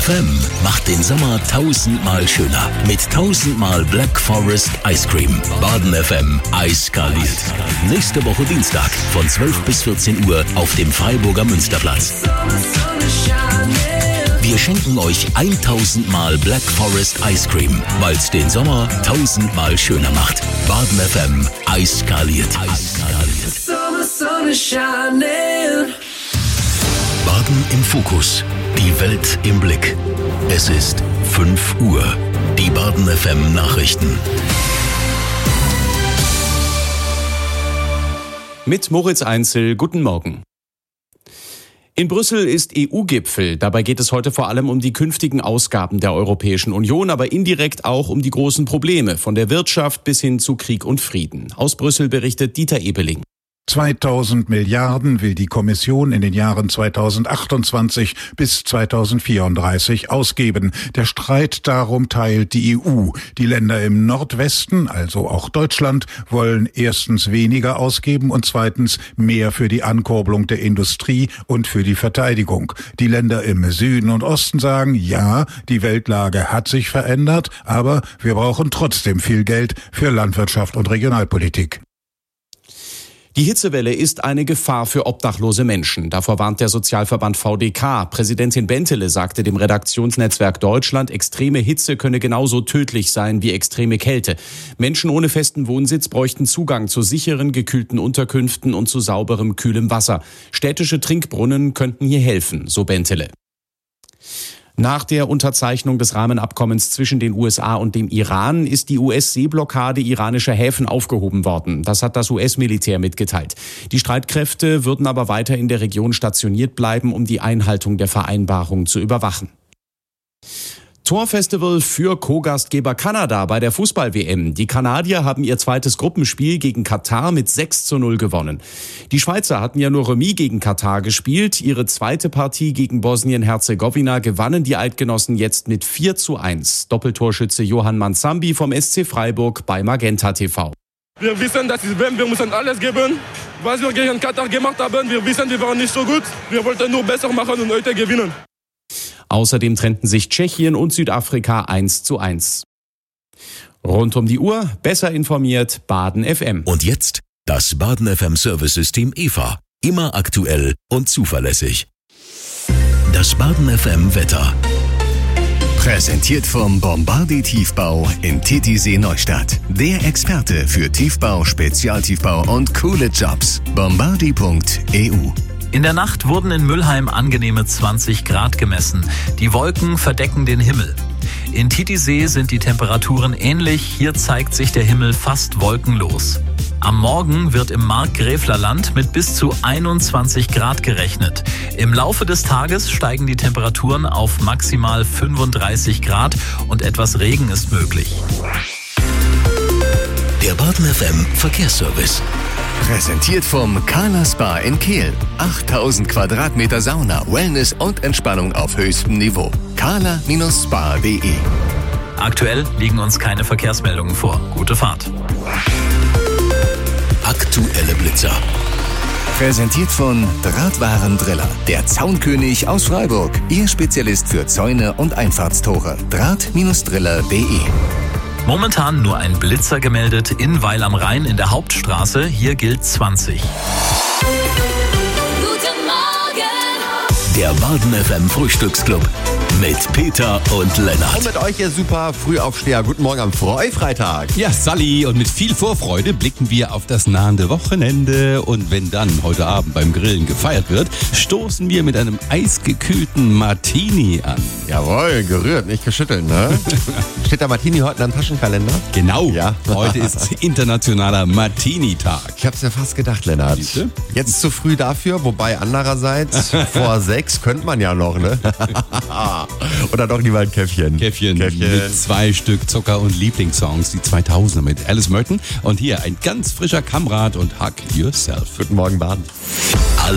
FM macht den Sommer 1000-mal schöner. Mit 1000-mal Black Forest Ice Cream. Baden FM eiskaliert. Nächste Woche Dienstag von 12 bis 14 Uhr auf dem Freiburger Münsterplatz. Wir schenken euch 1000-mal Black Forest Ice Cream, weil es den Sommer 1000-mal schöner macht. Baden FM eiskaliert. Baden im Fokus. Die Welt im Blick. Es ist 5 Uhr. Die Baden FM Nachrichten. Mit Moritz Einzel, guten Morgen. In Brüssel ist EU-Gipfel. Dabei geht es heute vor allem um die künftigen Ausgaben der Europäischen Union, aber indirekt auch um die großen Probleme, von der Wirtschaft bis hin zu Krieg und Frieden. Aus Brüssel berichtet Dieter Ebeling. 2000 Milliarden will die Kommission in den Jahren 2028 bis 2034 ausgeben. Der Streit darum teilt die EU. Die Länder im Nordwesten, also auch Deutschland, wollen erstens weniger ausgeben und zweitens mehr für die Ankurbelung der Industrie und für die Verteidigung. Die Länder im Süden und Osten sagen, ja, die Weltlage hat sich verändert, aber wir brauchen trotzdem viel Geld für Landwirtschaft und Regionalpolitik. Die Hitzewelle ist eine Gefahr für obdachlose Menschen. Davor warnt der Sozialverband VDK. Präsidentin Bentele sagte dem Redaktionsnetzwerk Deutschland, extreme Hitze könne genauso tödlich sein wie extreme Kälte. Menschen ohne festen Wohnsitz bräuchten Zugang zu sicheren, gekühlten Unterkünften und zu sauberem, kühlem Wasser. Städtische Trinkbrunnen könnten hier helfen, so Bentele. Nach der Unterzeichnung des Rahmenabkommens zwischen den USA und dem Iran ist die US-Seeblockade iranischer Häfen aufgehoben worden. Das hat das US-Militär mitgeteilt. Die Streitkräfte würden aber weiter in der Region stationiert bleiben, um die Einhaltung der Vereinbarung zu überwachen. Torfestival für Co-Gastgeber Kanada bei der Fußball-WM. Die Kanadier haben ihr zweites Gruppenspiel gegen Katar mit 6:0 gewonnen. Die Schweizer hatten ja nur Remis gegen Katar gespielt. Ihre zweite Partie gegen Bosnien-Herzegowina gewannen die Eidgenossen jetzt mit 4:1. Doppeltorschütze Johann Manzambi vom SC Freiburg bei Magenta TV. Wir wissen, das ist WM, wir müssen alles geben. Was wir gegen Katar gemacht haben, wir wissen, wir waren nicht so gut. Wir wollten nur besser machen und heute gewinnen. Außerdem trennten sich Tschechien und Südafrika 1:1. Rund um die Uhr, besser informiert, Baden FM. Und jetzt das Baden FM Service-System EVA. Immer aktuell und zuverlässig. Das Baden FM Wetter. Präsentiert vom Bombardier Tiefbau in Titisee Neustadt. Der Experte für Tiefbau, Spezialtiefbau und coole Jobs. Bombardier.eu. In der Nacht wurden in Mülheim angenehme 20 Grad gemessen. Die Wolken verdecken den Himmel. In Titisee sind die Temperaturen ähnlich. Hier zeigt sich der Himmel fast wolkenlos. Am Morgen wird im Markgräflerland mit bis zu 21 Grad gerechnet. Im Laufe des Tages steigen die Temperaturen auf maximal 35 Grad und etwas Regen ist möglich. Der Baden FM Verkehrsservice. Präsentiert vom Kala Spa in Kehl. 8000 Quadratmeter Sauna, Wellness und Entspannung auf höchstem Niveau. kala-spa.de. Aktuell liegen uns keine Verkehrsmeldungen vor. Gute Fahrt. Aktuelle Blitzer. Präsentiert von Drahtwarendriller. Der Zaunkönig aus Freiburg. Ihr Spezialist für Zäune und Einfahrtstore. Draht-driller.de. Momentan nur ein Blitzer gemeldet in Weil am Rhein in der Hauptstraße. Hier gilt 20. Guten Morgen! Der Baden FM Frühstücksclub mit Peter und Lennart. Und mit euch ihr super Frühaufsteher. Guten Morgen am Freitag. Ja, Sally, und mit viel Vorfreude blicken wir auf das nahende Wochenende. Und wenn dann heute Abend beim Grillen gefeiert wird, stoßen wir mit einem eisgekühlten Martini an. Jawohl, gerührt, nicht geschüttelt, ne? Steht der Martini heute in deinem Taschenkalender? Genau, Ja. Heute ist internationaler Martini-Tag. Ich hab's ja fast gedacht, Lennart. Siehste? Jetzt zu früh dafür, wobei andererseits vor 6 könnte man ja noch, ne? Oder doch lieber ein Käffchen. Käffchen mit 2 Stück Zucker und Lieblingssongs, die 2000er mit Alice Merton. Und hier ein ganz frischer Kamrat und Hug Yourself. Guten Morgen, Baden.